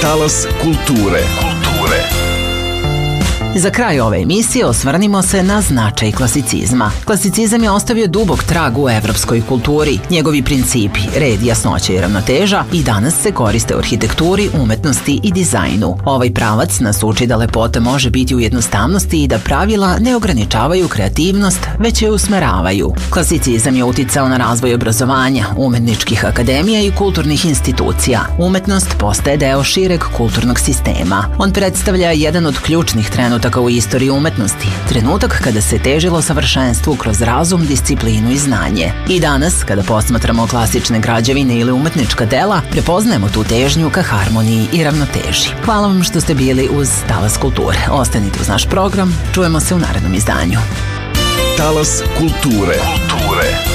Talas kulture. Za kraj ove emisije osvrnimo se na značaj klasicizma. Klasicizam je ostavio dubok trag u evropskoj kulturi. Njegovi principi, red, jasnoća i ravnoteža i danas se koriste u arhitekturi, umetnosti i dizajnu. Ovaj pravac nas uči da lepota može biti u jednostavnosti i da pravila ne ograničavaju kreativnost, već je usmeravaju. Klasicizam je uticao na razvoj obrazovanja, umetničkih akademija i kulturnih institucija. Umetnost postaje deo šireg kulturnog sistema. On predstavlja jedan od ključnih trenutka u istoriji umetnosti, trenutak kada se težilo savršenstvu kroz razum, disciplinu i znanje. I danas, kada posmatramo klasične građevine ili umetnička dela, prepoznajemo tu težnju ka harmoniji i ravnoteži. Hvala vam što ste bili uz Talas kulture. Ostanite uz naš program, čujemo se u narednom izdanju. Talas kulture.